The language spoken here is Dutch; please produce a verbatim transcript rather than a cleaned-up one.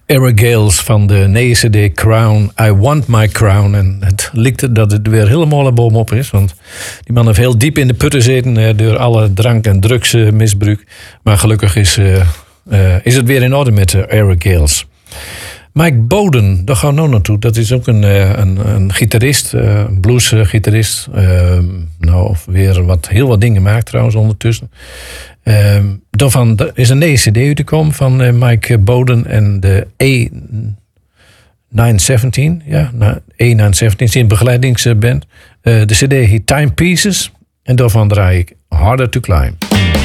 Eric Gales van de nieuwe C D Crown, I Want My Crown. En het lijkt dat het weer helemaal bovenop is. Want die man heeft heel diep in de putten zitten eh, door alle drank- en drugsmisbruik. Maar gelukkig is, uh, uh, is het weer in orde met uh, Eric Gales. Mike Bowden, daar gaan we nou naartoe. Dat is ook een, een, een gitarist, een bluesgitarist. Uh, nou, weer wat, heel wat dingen maakt trouwens ondertussen. Uh, daarvan is een nieuwe C D uitgekomen van uh, Mike Bowden en de A negen zeventien. Ja, A negen zeventien is een begeleidingsband. Uh, de C D heet Timepieces en daarvan draai ik Harder to Climb.